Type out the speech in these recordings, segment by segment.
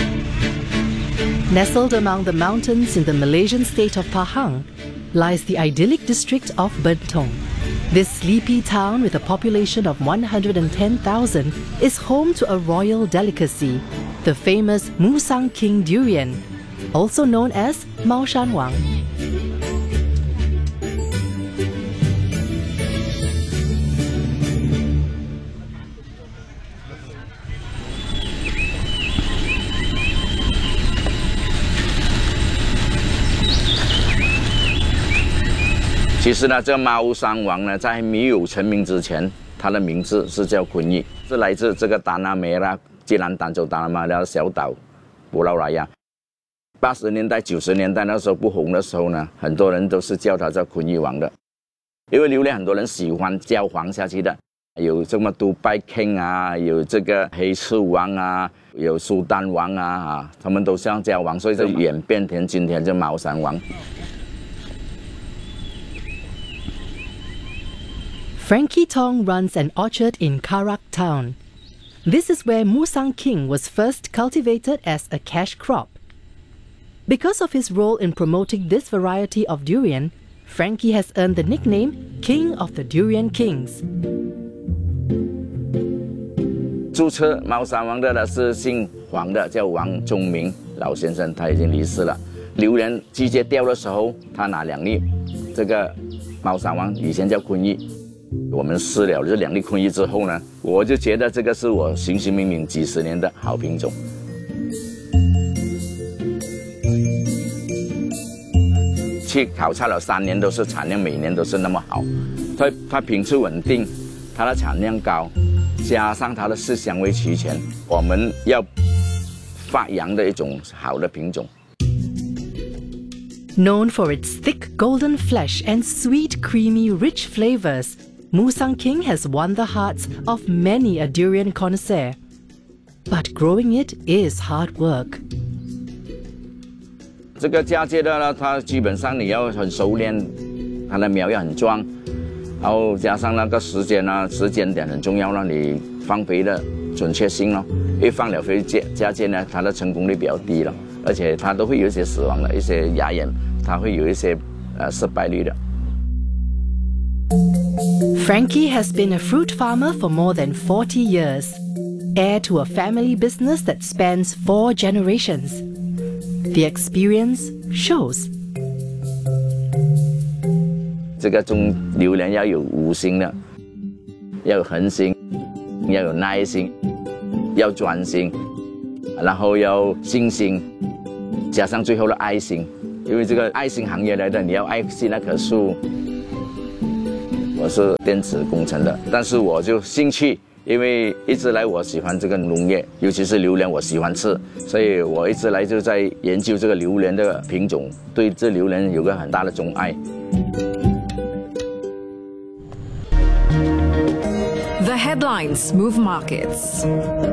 Nestled among the mountains in the Malaysian state of Pahang lies the idyllic district of Bentong. This sleepy town with a population of 110,000 is home to a royal delicacy, the famous Musang King durian, also known as Mau Shan Wang. 其实呢，这猫山王呢，在没有成名之前，它的名字是叫昆邑，是来自这个达纳梅拉吉兰丹州达纳梅拉小岛布劳莱亚。80年代、90年代那时候不红的时候呢，很多人都是叫它叫昆邑王的，因为榴莲很多人喜欢叫黄下去的，有这么杜拜 King 啊，有这个黑翅王啊，有苏丹王啊，他们都像叫王，所以就演变成今天这猫山王。 Frankie Tong runs an orchard in Karak town. This is where Musang King was first cultivated as a cash crop. Because of his role in promoting this variety of durian, Frankie has earned the nickname King of the Durian Kings. 注册猫山王的呢是姓黄的，叫王忠明老先生，他已经离世了。榴莲季节掉的时候，他拿2粒，这个猫山王以前叫昆邑。我们试了这2粒昆邑之后呢，我就觉得这个是我寻寻觅觅几十年的好品种。去考察了3年，都是产量每年都是那么好。它品质稳定，它的产量高，加上它的色香味齐全，我们要发扬的一种好的品种。 Known for its thick golden flesh and sweet, creamy, rich flavors, Musang King has won the hearts of many a durian connoisseur. But growing it is hard work. 这个嫁接的呢，它基本上你要很熟练，它的苗要很壮，然后加上那个时间点很重要了，你放肥的准确性咯。一放了肥嫁接呢，它的成功率比较低了，而且它都会有一些死亡的一些芽眼，它会有一些失败率的。 Frankie has been a fruit farmer for more than 40 years, heir to a family business that spans 4 generations. The experience shows. 这个种榴莲要有悟性的，要有恒心，要有耐心，要专心，然后要信心，加上最后的爱心。因为这个爱心行业来的，你要爱惜那棵树。我是电子工程的，但是我就兴趣，因为一直来我喜欢这个农业，尤其是榴莲，我喜欢吃，所以我一直来就在研究这个榴莲的品种，对这榴莲有个很大的钟爱。 The headlines move markets.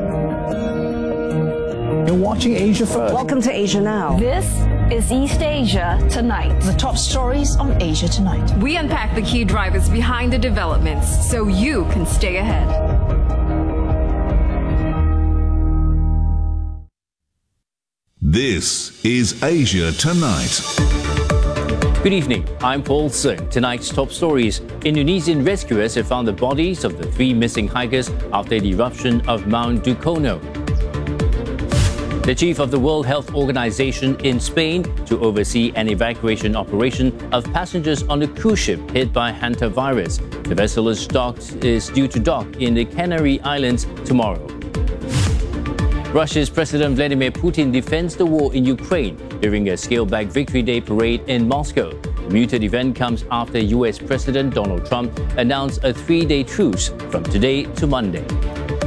You're watching Asia First. Welcome to Asia Now. This is East Asia Tonight. The top stories on Asia Tonight. We unpack the key drivers behind the developments so you can stay ahead. This is Asia Tonight. Good evening, I'm Paul Sung. Tonight's top stories. Indonesian rescuers have found the bodies of the 3 missing hikers after the eruption of Mount Dukono. The chief of the World Health Organization in Spain to oversee an evacuation operation of passengers on a cruise ship hit by hantavirus. The vessel is due to dock in the Canary Islands tomorrow. Russia's President Vladimir Putin defends the war in Ukraine during a scaled-back Victory Day parade in Moscow. The muted event comes after US President Donald Trump announced a 3-day truce from today to Monday.